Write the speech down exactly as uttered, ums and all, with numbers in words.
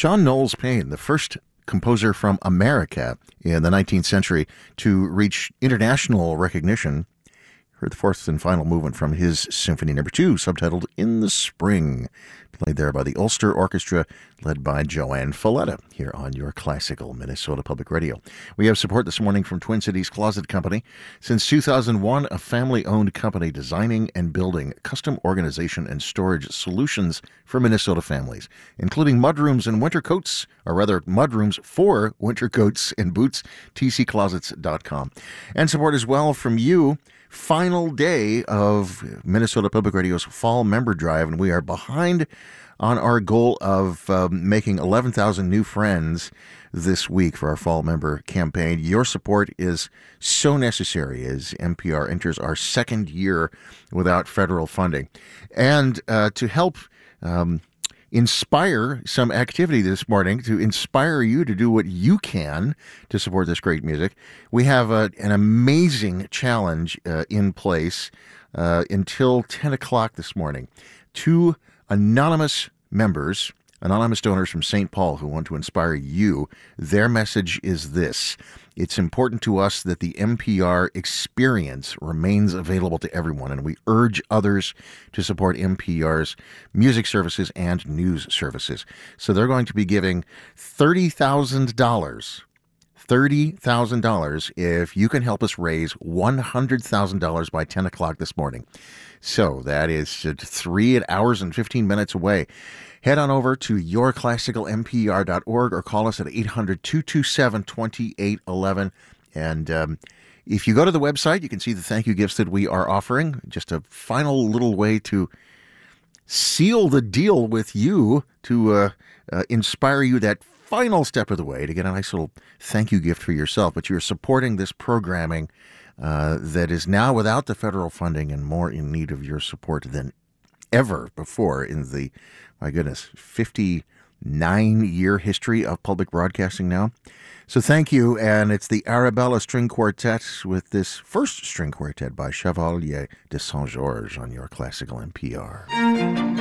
John Knowles Paine, the first composer from America in the nineteenth century to reach international recognition, heard the fourth and final movement from his Symphony Number Two, subtitled In the Spring, played there by the Ulster Orchestra, led by Joanne Falletta, here on your classical Minnesota Public Radio. We have support this morning from Twin Cities Closet Company. Since two thousand one, a family-owned company designing and building custom organization and storage solutions for Minnesota families, including mudrooms and winter coats, or rather mudrooms for winter coats and boots, t c closets dot com. And support as well from you. Final day of Minnesota Public Radio's Fall Member Drive, and we are behind on our goal of um, making eleven thousand new friends this week for our Fall Member campaign. Your support is so necessary as N P R enters our second year without federal funding. And uh, to help um, inspire some activity this morning, to inspire you to do what you can to support this great music, we have a, an amazing challenge uh, in place uh, until ten o'clock this morning. Two anonymous members, anonymous donors from Saint Paul who want to inspire you. Their message is this: it's important to us that the N P R experience remains available to everyone, and we urge others to support N P R's music services and news services. So they're going to be giving thirty thousand dollars. thirty thousand dollars if you can help us raise one hundred thousand dollars by ten o'clock this morning. So that is three hours and fifteen minutes away. Head on over to your classical n p r dot org or call us at eight hundred, two two seven, two eight one one. And um, if you go to the website, you can see the thank you gifts that we are offering. Just a final little way to seal the deal with you, to uh, uh, inspire you that final step of the way to get a nice little thank you gift for yourself. But you're supporting this programming uh, that is now without the federal funding and more in need of your support than ever before in the, my goodness, fifty-nine-year history of public broadcasting now. So thank you, and it's the Arabella String Quartet with this first string quartet by Chevalier de Saint-Georges on your classical N P R.